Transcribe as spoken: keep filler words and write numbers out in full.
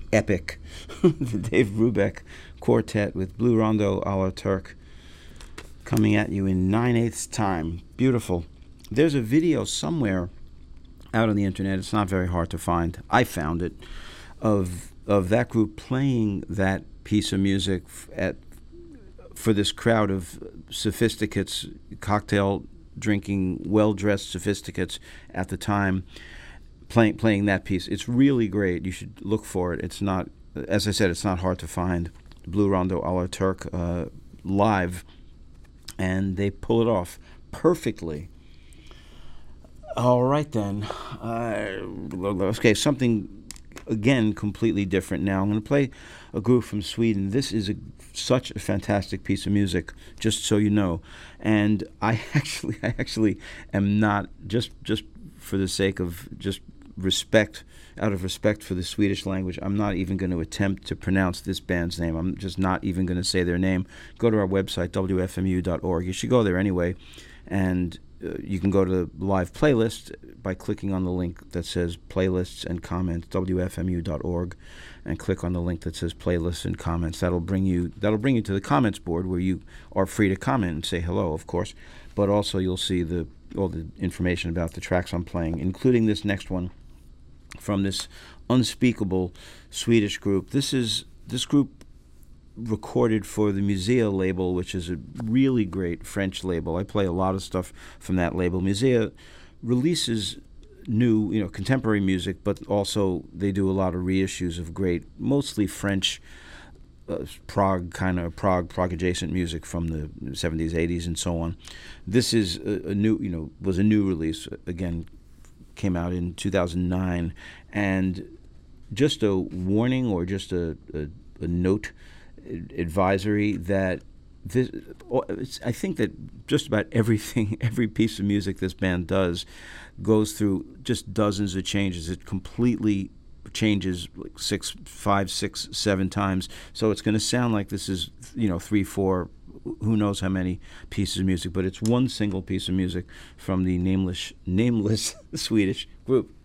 epic. The Dave Brubeck Quartet with Blue Rondo a la Turk coming at you in nine eighths time. Beautiful. There's a video somewhere out on the internet. It's not very hard to find. I found it of of that group playing that piece of music at for this crowd of sophisticates, cocktail drinking, well-dressed sophisticates at the time, playing playing that piece. It's really great. You should look for it. It's not, as I said, it's not hard to find. Blue Rondo a la Turk uh, live, and they pull it off perfectly. All right then. Uh, okay, something again completely different now. I'm going to play a group from Sweden. This is a, such a fantastic piece of music, just so you know. And I actually, I actually am not, just just for the sake of just respect, out of respect for the Swedish language, I'm not even going to attempt to pronounce this band's name. I'm just not even going to say their name. Go to our website, W F M U dot org. You should go there anyway, and uh, you can go to the live playlist by clicking on the link that says Playlists and Comments, W F M U dot org, and click on the link that says Playlists and Comments. That'll bring you that'll bring you to the comments board, where you are free to comment and say hello, of course, but also you'll see the all the information about the tracks I'm playing, including this next one from this unspeakable Swedish group. This is this group recorded for the Musea label, which is a really great French label. I play a lot of stuff from that label. Musea releases new, you know, contemporary music, but also they do a lot of reissues of great, mostly French, uh, prog kind of prog prog adjacent music from the seventies, eighties, and so on. This is a, a new, you know, was a new release. Again, came out in two thousand nine, and just a warning or just a, a, a note, advisory that this, it's, I think that just about everything, every piece of music this band does goes through just dozens of changes. It completely changes like six, five, six, seven times. So it's going to sound like this is, you know, three, four, who knows how many pieces of music, but it's one single piece of music from the nameless, nameless Swedish group.